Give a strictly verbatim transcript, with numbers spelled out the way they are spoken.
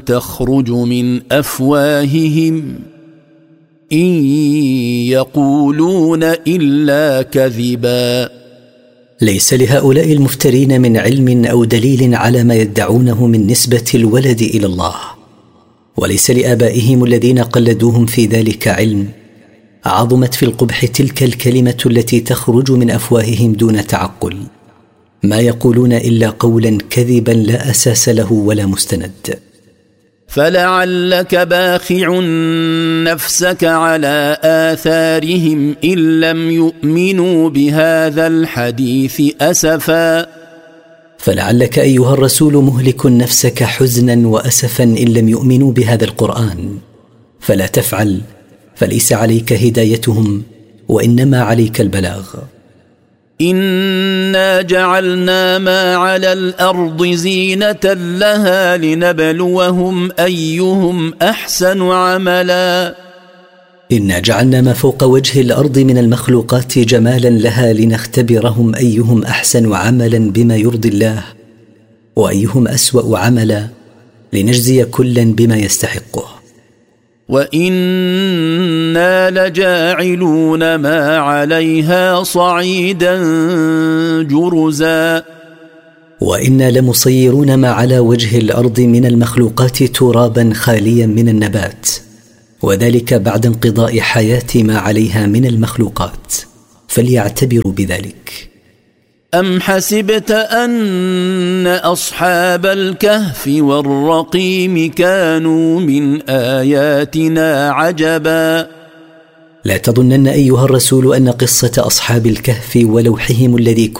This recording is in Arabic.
تخرج من أفواههم إن يقولون إلا كذبا. ليس لهؤلاء المفترين من علم أو دليل على ما يدعونه من نسبة الولد إلى الله، وليس لآبائهم الذين قلدوهم في ذلك علم. عظمت في القبح تلك الكلمة التي تخرج من أفواههم دون تعقل، ما يقولون إلا قولا كذبا لا أساس له ولا مستند. فلعلك باخع نفسك على آثارهم إن لم يؤمنوا بهذا الحديث أسفا. فلعلك أيها الرسول مهلك نفسك حزنا وأسفا إن لم يؤمنوا بهذا القرآن، فلا تفعل، فليس عليك هدايتهم وإنما عليك البلاغ. إنا جعلنا ما على الأرض زينة لها لنبلوهم أيهم أحسن عملا. إنا جعلنا ما فوق وجه الأرض من المخلوقات جمالا لها لنختبرهم أيهم أحسن عملا بما يرضي الله، وأيهم أسوأ عملا لنجزي كلا بما يستحقه. وإنا لجاعلون ما عليها صعيدا جرزا. وإنا لمصيرون ما على وجه الأرض من المخلوقات ترابا خاليا من النبات، وذلك بعد انقضاء حياة ما عليها من المخلوقات، فليعتبروا بذلك. أم حسبت أن أصحاب الكهف والرقيم كانوا من آياتنا عجبا. لا تظنن أيها الرسول أن قصة أصحاب الكهف ولوحهم الذي